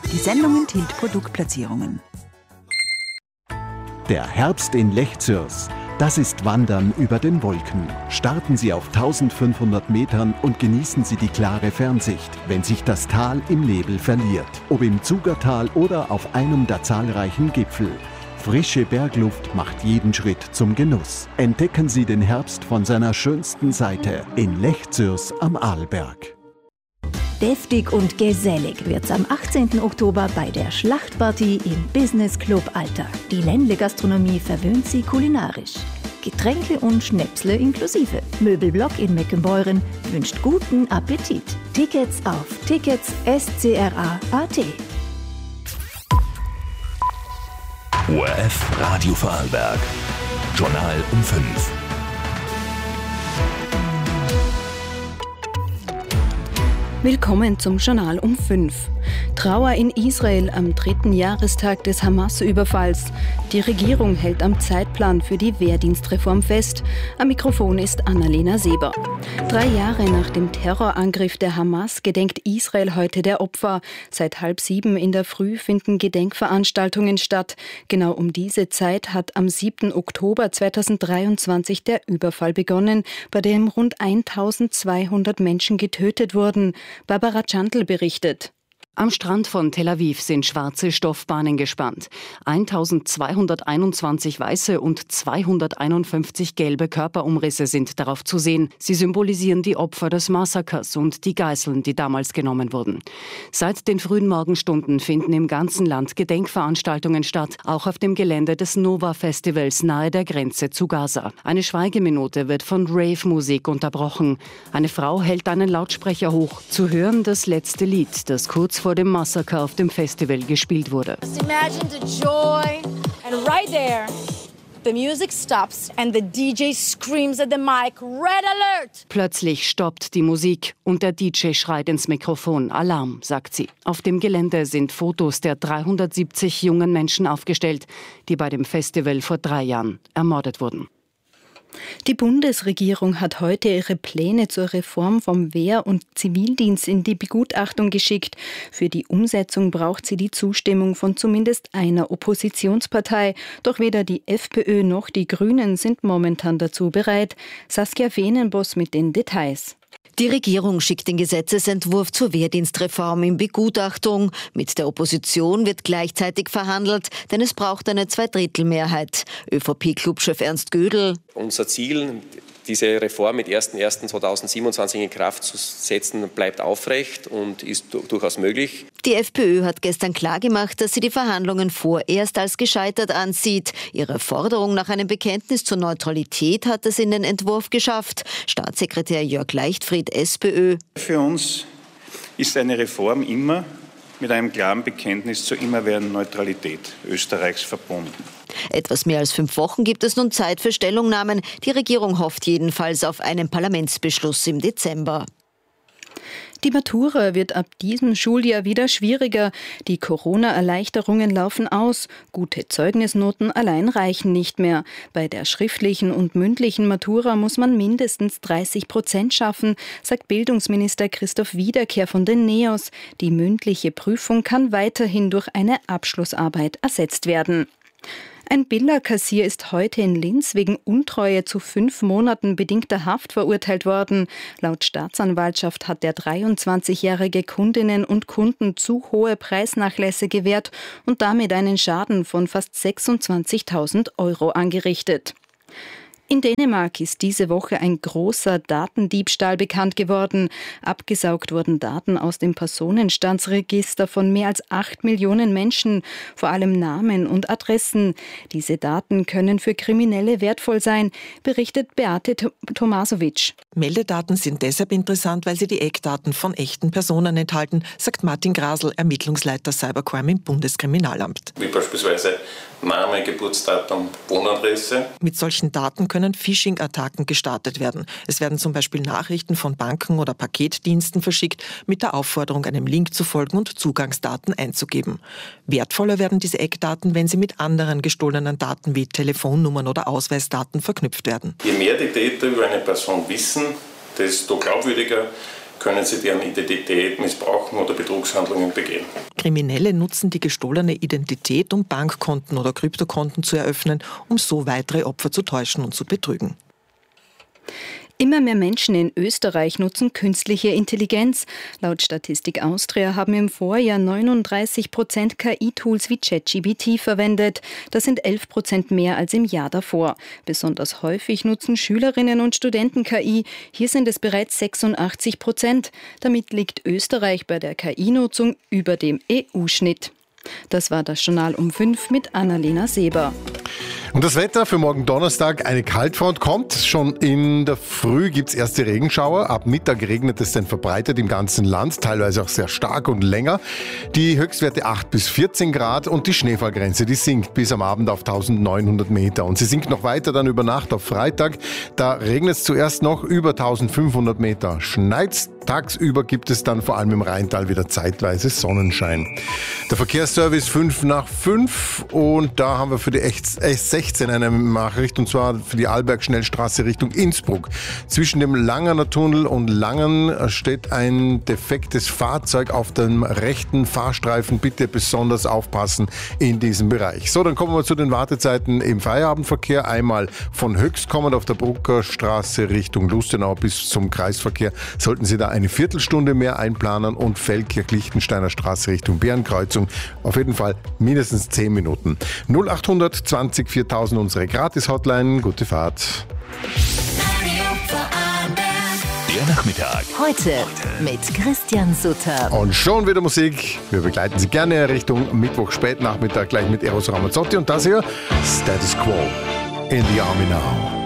Die Sendung enthielt Produktplatzierungen. Der Herbst in Lechzürs. Das ist Wandern über den Wolken. Starten Sie auf 1500 Metern und genießen Sie die klare Fernsicht, wenn sich das Tal im Nebel verliert. Ob im Zugertal oder auf einem der zahlreichen Gipfel. Frische Bergluft macht jeden Schritt zum Genuss. Entdecken Sie den Herbst von seiner schönsten Seite in Lechzürs am Arlberg. Deftig und gesellig wird's am 18. Oktober bei der Schlachtparty im Business Club Alter. Die Ländle-Gastronomie verwöhnt Sie kulinarisch. Getränke und Schnäpsle inklusive. Möbelblock in Meckenbeuren wünscht guten Appetit. Tickets auf Tickets.scra.at. ORF Radio Vorarlberg. Journal um 5. Willkommen zum Journal um 5. Trauer in Israel am 3. Jahrestag des Hamas-Überfalls. Die Regierung hält am Zeitplan für die Wehrdienstreform fest. Am Mikrofon ist Annalena Seber. 3 Jahre nach dem Terrorangriff der Hamas gedenkt Israel heute der Opfer. Seit 6:30 in der Früh finden Gedenkveranstaltungen statt. Genau um diese Zeit hat am 7. Oktober 2023 der Überfall begonnen, bei dem rund 1200 Menschen getötet wurden. Barbara Tschantl berichtet. Am Strand von Tel Aviv sind schwarze Stoffbahnen gespannt. 1221 weiße und 251 gelbe Körperumrisse sind darauf zu sehen. Sie symbolisieren die Opfer des Massakers und die Geiseln, die damals genommen wurden. Seit den frühen Morgenstunden finden im ganzen Land Gedenkveranstaltungen statt, auch auf dem Gelände des Nova-Festivals nahe der Grenze zu Gaza. Eine Schweigeminute wird von Rave-Musik unterbrochen. Eine Frau hält einen Lautsprecher hoch. Zu hören das letzte Lied, das kurz vor dem Massaker auf dem Festival gespielt wurde. Imagine the joy, and right there, the music stops and the DJ screams at the mic, Red Alert! Plötzlich stoppt die Musik und der DJ schreit ins Mikrofon, Alarm, sagt sie. Auf dem Gelände sind Fotos der 370 jungen Menschen aufgestellt, die bei dem Festival vor 3 Jahren ermordet wurden. Die Bundesregierung hat heute ihre Pläne zur Reform vom Wehr- und Zivildienst in die Begutachtung geschickt. Für die Umsetzung braucht sie die Zustimmung von zumindest einer Oppositionspartei. Doch weder die FPÖ noch die Grünen sind momentan dazu bereit. Saskia Venenboss mit den Details. Die Regierung schickt den Gesetzesentwurf zur Wehrdienstreform in Begutachtung. Mit der Opposition wird gleichzeitig verhandelt, denn es braucht eine Zweidrittelmehrheit. ÖVP-Clubchef Ernst Gödel. Unser Ziel, diese Reform mit 1.1.2027 in Kraft zu setzen, bleibt aufrecht und ist durchaus möglich. Die FPÖ hat gestern klargemacht, dass sie die Verhandlungen vorerst als gescheitert ansieht. Ihre Forderung nach einem Bekenntnis zur Neutralität hat es in den Entwurf geschafft. Staatssekretär Jörg Leichtfried, SPÖ. Für uns ist eine Reform immer mit einem klaren Bekenntnis zur immerwährenden Neutralität Österreichs verbunden. Etwas mehr als 5 Wochen gibt es nun Zeit für Stellungnahmen. Die Regierung hofft jedenfalls auf einen Parlamentsbeschluss im Dezember. Die Matura wird ab diesem Schuljahr wieder schwieriger. Die Corona-Erleichterungen laufen aus. Gute Zeugnisnoten allein reichen nicht mehr. Bei der schriftlichen und mündlichen Matura muss man mindestens 30% schaffen, sagt Bildungsminister Christoph Wiederkehr von den NEOS. Die mündliche Prüfung kann weiterhin durch eine Abschlussarbeit ersetzt werden. Ein Billerkassier ist heute in Linz wegen Untreue zu 5 Monaten bedingter Haft verurteilt worden. Laut Staatsanwaltschaft hat der 23-jährige Kundinnen und Kunden zu hohe Preisnachlässe gewährt und damit einen Schaden von fast 26.000 € angerichtet. In Dänemark ist diese Woche ein großer Datendiebstahl bekannt geworden. Abgesaugt wurden Daten aus dem Personenstandsregister von mehr als 8 Millionen Menschen, vor allem Namen und Adressen. Diese Daten können für Kriminelle wertvoll sein, berichtet Beate Tomasovic. Meldedaten sind deshalb interessant, weil sie die Eckdaten von echten Personen enthalten, sagt Martin Grasl, Ermittlungsleiter Cybercrime im Bundeskriminalamt. Wie beispielsweise Name, Geburtsdatum, Wohnadresse. Mit solchen Daten können Phishing-Attacken gestartet werden. Es werden zum Beispiel Nachrichten von Banken oder Paketdiensten verschickt, mit der Aufforderung, einem Link zu folgen und Zugangsdaten einzugeben. Wertvoller werden diese Eckdaten, wenn sie mit anderen gestohlenen Daten wie Telefonnummern oder Ausweisdaten verknüpft werden. Je mehr die Täter über eine Person wissen, desto glaubwürdiger können sie deren Identität missbrauchen oder Betrugshandlungen begehen. Kriminelle nutzen die gestohlene Identität, um Bankkonten oder Kryptokonten zu eröffnen, um so weitere Opfer zu täuschen und zu betrügen. Immer mehr Menschen in Österreich nutzen künstliche Intelligenz. Laut Statistik Austria haben im Vorjahr 39% KI-Tools wie ChatGPT verwendet. Das sind 11% mehr als im Jahr davor. Besonders häufig nutzen Schülerinnen und Studenten KI. Hier sind es bereits 86%. Damit liegt Österreich bei der KI-Nutzung über dem EU-Schnitt. Das war das Journal um 5 mit Annalena Seber. Und das Wetter für morgen Donnerstag, eine Kaltfront kommt. Schon in der Früh gibt es erste Regenschauer. Ab Mittag regnet es dann verbreitet im ganzen Land, teilweise auch sehr stark und länger. Die Höchstwerte 8 bis 14 Grad und die Schneefallgrenze, die sinkt bis am Abend auf 1900 Meter. Und sie sinkt noch weiter dann über Nacht auf Freitag. Da regnet es zuerst noch über 1500 Meter. Schneit's. Tagsüber gibt es dann vor allem im Rheintal wieder zeitweise Sonnenschein. Der Verkehrsservice 5 nach 5 und da haben wir für die S16 eine Nachricht und zwar für die Arlberg-Schnellstraße Richtung Innsbruck. Zwischen dem Langener Tunnel und Langen steht ein defektes Fahrzeug auf dem rechten Fahrstreifen. Bitte besonders aufpassen in diesem Bereich. So, dann kommen wir zu den Wartezeiten im Feierabendverkehr. Einmal von Höchst kommend auf der Bruckerstraße Richtung Lustenau bis zum Kreisverkehr. Sollten Sie da eine Viertelstunde mehr einplanen und Feldkirch-Lichtensteiner Straße Richtung Bärenkreuzung. Auf jeden Fall mindestens 10 Minuten. 0800 20 4000 unsere Gratis-Hotline. Gute Fahrt. Der Nachmittag. Heute mit Christian Sutter. Und schon wieder Musik. Wir begleiten Sie gerne Richtung Mittwoch Spätnachmittag gleich mit Eros Ramazzotti und das hier Status Quo in the Army Now.